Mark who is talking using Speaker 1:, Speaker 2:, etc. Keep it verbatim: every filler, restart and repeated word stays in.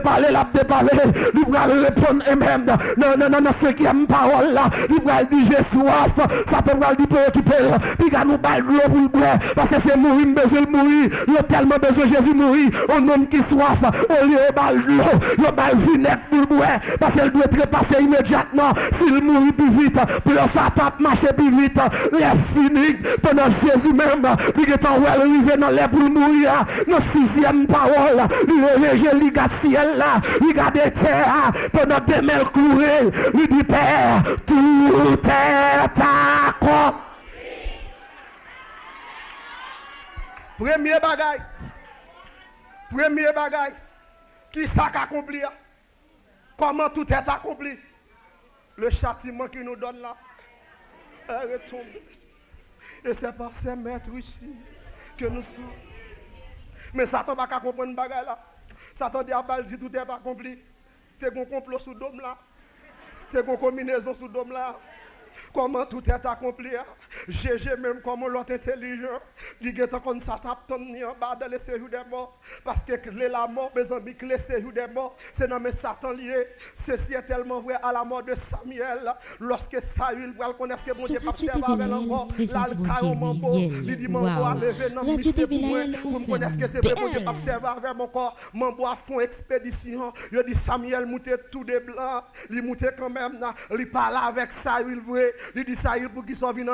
Speaker 1: parler, l'a déparler. Il va répondre même. Non, non, non, non, cinquième parole là. Il va dire j'ai soif. Ça te va dire pour occuper. Puis il nous balle de l'eau pour le boire. Parce que c'est mourir, besoin de mourir. Il a tellement besoin de Jésus mourir. Un homme qui soif, au lieu de balle de l'eau, il a balle vinaigre pour le boire. Parce qu'elle doit trépasser immédiatement. S'il mourit plus vite, puis ça tape marcher plus vite. Les fini pendant Jésus même. Puis quand on va arriver dans l'air pour mourir. Dans sixième parole, il rejet le ciel là. Il garde terre pendant des mille courir. Il dit Père, tout est accompli. Premier bagaille. Premier bagaille. Qui ça accompli? Comment tout est accompli? Le châtiment qu'il nous donne là est retombé. Et c'est par ces maîtres ici que nous sommes. Mais Satan va pas comprendre bagaille là. Satan dit à balle dit tout est accompli. T'es un complot sous dôme là. T'es une combinaison sous dôme là. Comment tout est accompli. G G même comme l'autre intelligent. Il est comme ça tape en bas dans le séjour des morts. Parce que la mort, mes amis, le séjour des morts, c'est dans mes Satan lié. Ceci est tellement vrai à la mort de Samuel. Lorsque Saül va connaître que mon Dieu pas servir avec encore. Là, le carreau mambo. Il dit mambo a levé dans le lycée pour moi. Pour me connaître que c'est vrai, mon Dieu pas servir avec mon corps. Mambo a fait expédition. Il dit Samuel moutait tout de blanc. Il moutait quand même. Il parle avec Saül vrai. Il dit Saül pour qu'il soit venu